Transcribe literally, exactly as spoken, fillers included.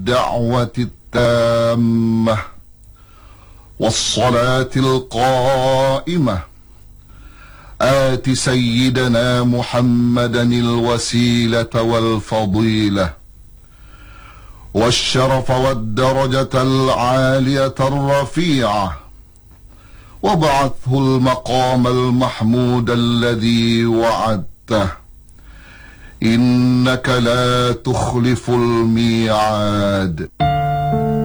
الدعوة التامة والصلاة القائمة آت سيدنا محمدا الوسيلة والفضيلة والشرف والدرجة العالية الرفيعة، وابعثه المقام المحمود الذي وعدته، إنك لا تخلف الميعاد.